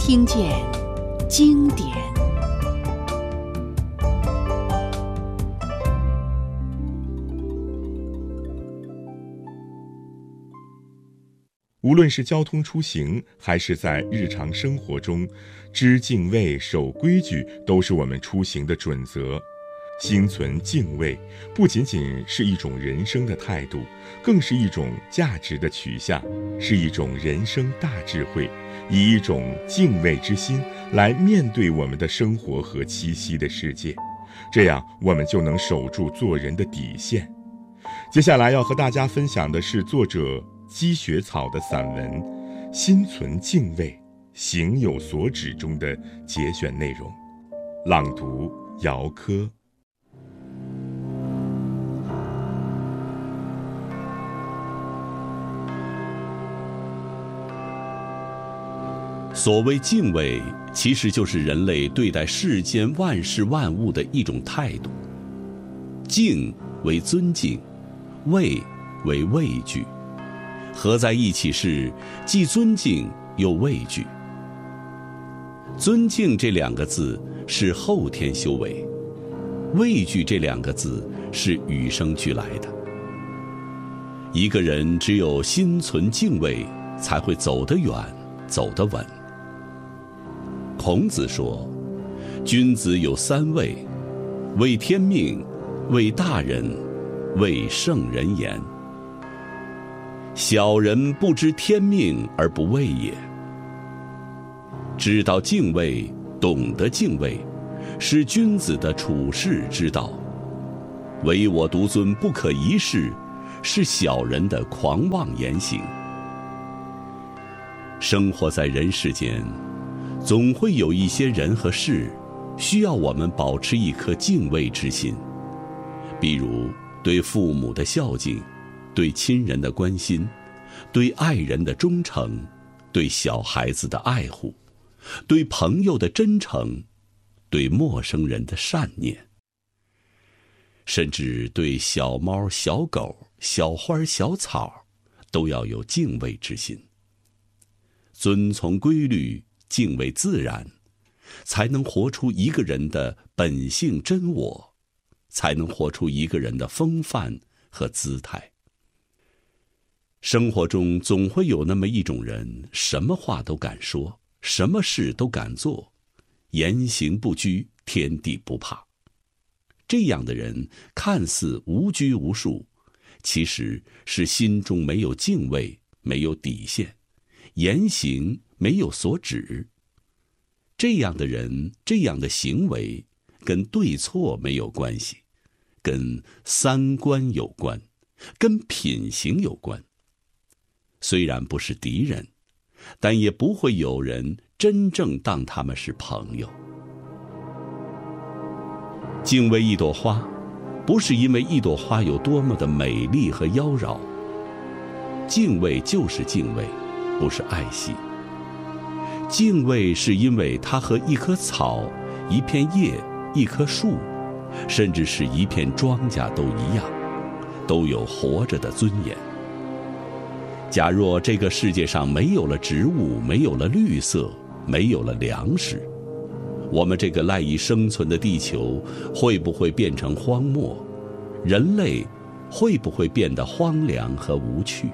听见经典。 无论是交通出行，还是在日常生活中，知敬畏、守规矩都是我们出行的准则。心存敬畏，不仅仅是一种人生的态度，更是一种价值的取向，是一种人生大智慧，以一种敬畏之心来面对我们的生活和栖息的世界，这样我们就能守住做人的底线。接下来要和大家分享的是作者积雪草的散文《心存敬畏，行有所指》中的节选内容。朗读姚科。 所谓敬畏，其实就是人类对待世间万事万物的一种态度。敬为尊敬，畏为畏惧，合在一起是既尊敬又畏惧。尊敬这两个字是后天修为，畏惧这两个字是与生俱来的。一个人只有心存敬畏，才会走得远，走得稳。孔子说，君子有三畏：畏天命，畏大人，畏圣人言。小人不知天命而不畏也。知道敬畏，懂得敬畏，是君子的处世之道。唯我独尊不可一世，是小人的狂妄言行。生活在人世间，总会有一些人和事需要我们保持一颗敬畏之心，比如对父母的孝敬，对亲人的关心，对爱人的忠诚，对小孩子的爱护，对朋友的真诚，对陌生人的善念，甚至对小猫、小狗、小花、小草，都要有敬畏之心。遵从规律，敬畏自然，才能活出一个人的本性真我，才能活出一个人的风范和姿态。生活中总会有那么一种人，什么话都敢说，什么事都敢做，言行不拘，天地不怕。这样的人看似无拘无束，其实是心中没有敬畏，没有底线，言行没有所指。这样的人，这样的行为，跟对错没有关系，跟三观有关，跟品行有关。虽然不是敌人，但也不会有人真正当他们是朋友。敬畏一朵花，不是因为一朵花有多么的美丽和妖娆，敬畏就是敬畏，不是爱惜。敬畏是因为它和一棵草、一片叶、一棵树，甚至是一片庄稼都一样，都有活着的尊严。假若这个世界上没有了植物，没有了绿色，没有了粮食，我们这个赖以生存的地球会不会变成荒漠？人类会不会变得荒凉和无趣？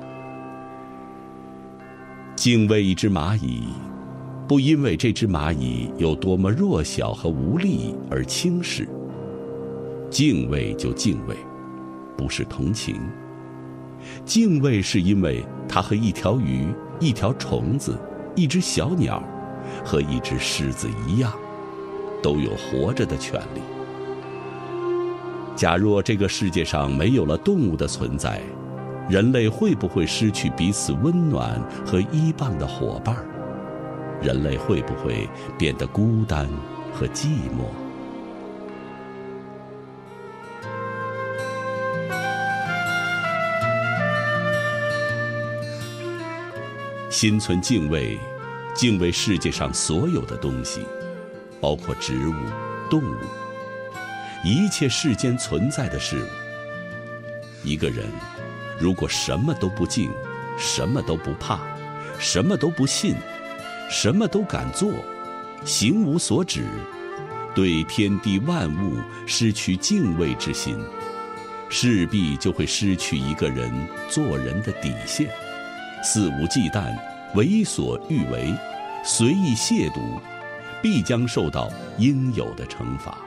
敬畏一只蚂蚁，不因为这只蚂蚁有多么弱小和无力而轻视。敬畏就敬畏，不是同情。敬畏是因为它和一条鱼、一条虫子、一只小鸟和一只狮子一样，都有活着的权利。假若这个世界上没有了动物的存在，人类会不会失去彼此温暖和依傍的伙伴？人类会不会变得孤单和寂寞？心存敬畏，敬畏世界上所有的东西，包括植物、动物，一切世间存在的事物。一个人如果什么都不敬，什么都不怕，什么都不信， 什么都敢做，行无所止，对天地万物失去敬畏之心，势必就会失去一个人做人的底线，肆无忌惮，为所欲为，随意亵渎，必将受到应有的惩罚。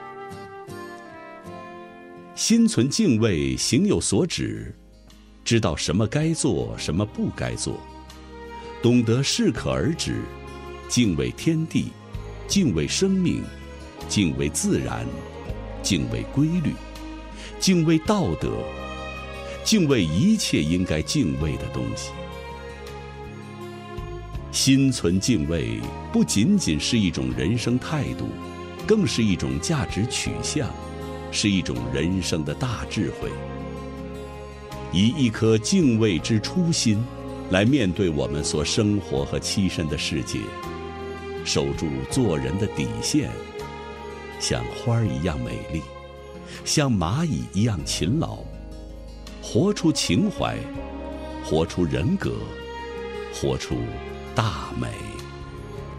心存敬畏，行有所止，知道什么该做，什么不该做，懂得适可而止，敬畏天地，敬畏生命，敬畏自然，敬畏规律，敬畏道德，敬畏一切应该敬畏的东西。心存敬畏，不仅仅是一种人生态度，更是一种价值取向，是一种人生的大智慧。以一颗敬畏之初心来面对我们所生活和栖身的世界，守住做人的底线，像花儿一样美丽，像蚂蚁一样勤劳，活出情怀，活出人格，活出大美。